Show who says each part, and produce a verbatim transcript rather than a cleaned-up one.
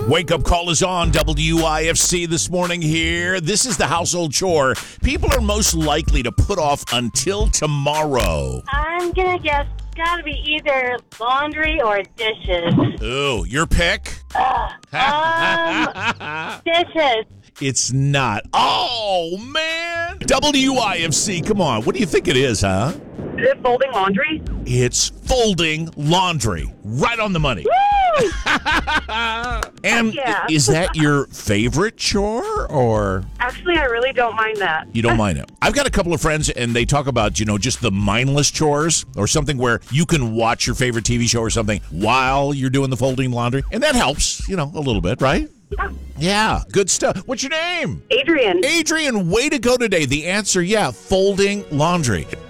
Speaker 1: Wake up call is on W I F C this morning here. This is the household chore people are most likely to put off until tomorrow.
Speaker 2: I'm going to guess it's got to be either laundry or dishes.
Speaker 1: Ooh, your pick?
Speaker 2: Uh, um, dishes.
Speaker 1: It's not. Oh, man. W I F C, come on. What do you think it is, huh?
Speaker 3: Is it folding laundry?
Speaker 1: It's folding laundry. Right on the money.
Speaker 3: Woo!
Speaker 1: And
Speaker 3: yeah.
Speaker 1: Is that your favorite chore or?
Speaker 3: Actually, I really don't mind that.
Speaker 1: You don't mind it. I've got a couple of friends and they talk about, you know, just the mindless chores or something where you can watch your favorite T V show or something while you're doing the folding laundry. And that helps, you know, a little bit, right?
Speaker 3: Yeah.
Speaker 1: Yeah, good stuff. What's your name?
Speaker 3: Adrian.
Speaker 1: Adrian, way to go today. The answer, yeah, folding laundry.